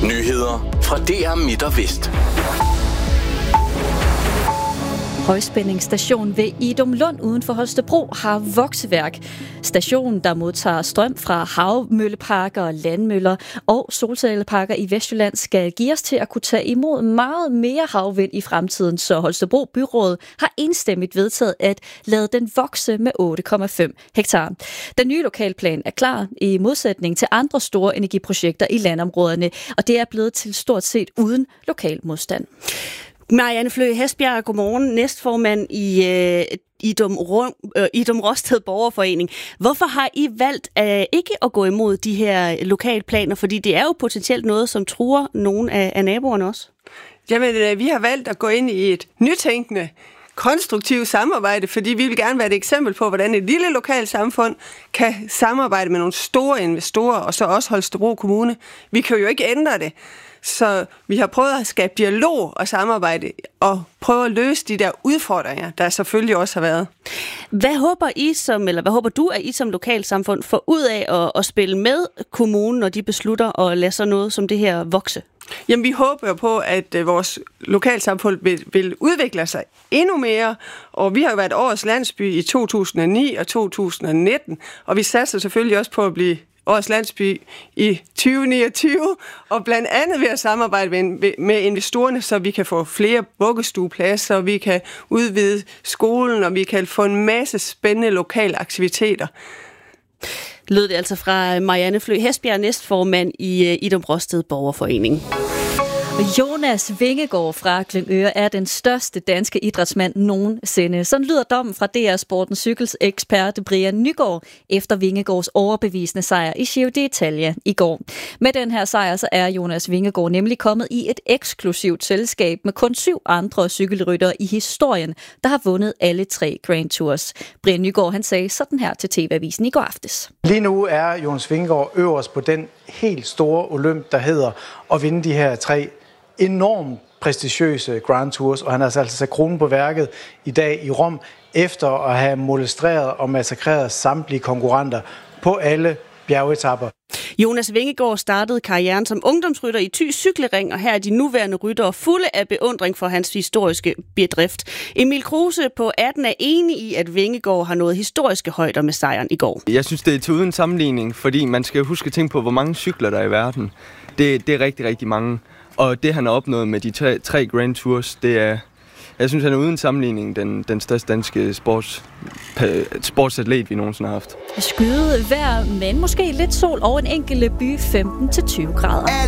Nyheder fra DR Midt og Vest. Højspændingsstation ved Idumlund uden for Holstebro har vokseværk. Stationen, der modtager strøm fra havmølleparker, landmøller og solcelleparker i Vestjylland, skal geares til at kunne tage imod meget mere havvind i fremtiden, så Holstebro Byråd har enstemmigt vedtaget at lade den vokse med 8,5 hektar. Den nye lokalplan er klar i modsætning til andre store energiprojekter i landområderne, og det er blevet til stort set uden lokal modstand. Marianne Fløe Hesbjerg, godmorgen, næstformand i Idum Rosted Borgerforening. Hvorfor har I valgt ikke at gå imod de her lokalplaner? Fordi det er jo potentielt noget, som truer nogle af naboerne også. Jamen, vi har valgt at gå ind i et nytænkende, konstruktivt samarbejde, fordi vi vil gerne være et eksempel på, hvordan et lille lokalt samfund kan samarbejde med nogle store investorer, og så også Holstebro Kommune. Vi kan jo ikke ændre det. Så vi har prøvet at skabe dialog og samarbejde og prøve at løse de der udfordringer, der selvfølgelig også har været. Hvad håber du, at I som lokalsamfund får ud af at spille med kommunen, når de beslutter at lade sådan noget som det her vokse? Jamen, vi håber jo på, at vores lokalsamfund vil udvikle sig endnu mere, og vi har jo været årets landsby i 2009 og 2019, og vi satser selvfølgelig også på at blive årets landsby i 2029, og blandt andet ved at samarbejde med investorerne, så vi kan få flere vuggestuepladser, og vi kan udvide skolen, og vi kan få en masse spændende lokale aktiviteter. Lød det altså fra Marianne Fløe Hesbjerg, næstformand i Idum Rosted Borgerforening. Jonas Vingegaard fra Glyngøre er den største danske idrætsmand nogensinde. Sådan lyder dommen fra DR Sportens cykelekspert Brian Nygaard efter Vingegaards overbevisende sejr i Giro d'Italia i går. Med den her sejr så er Jonas Vingegaard nemlig kommet i et eksklusivt selskab med kun 7 andre cykelryttere i historien, der har vundet alle 3 Grand Tours. Brian Nygaard han sagde sådan her til TV-avisen i går aftes. Lige nu er Jonas Vingegaard øverst på den helt store olymp, der hedder at vinde de her 3 enormt prestigiøse Grand Tours, og han har altså sat kronen på værket i dag i Rom, efter at have molestreret og massakreret samtlige konkurrenter på alle bjergetapper. Jonas Vingegaard startede karrieren som ungdomsrytter i Thy Cyklering, og her er de nuværende ryttere fulde af beundring for hans historiske bedrift. Emil Kruse på 18 er enig i, at Vingegaard har nået historiske højder med sejren i går. Jeg synes, det er til uden sammenligning, fordi man skal huske at tænke på, hvor mange cykler der er i verden. Det er rigtig, rigtig mange. Og det, han har opnået med de 3 Grand Tours, det er, jeg synes, han er uden sammenligning den største danske sportsatlet, vi nogensinde har haft. Skyde vejr, men måske lidt sol og en enkelt by 15-20 grader.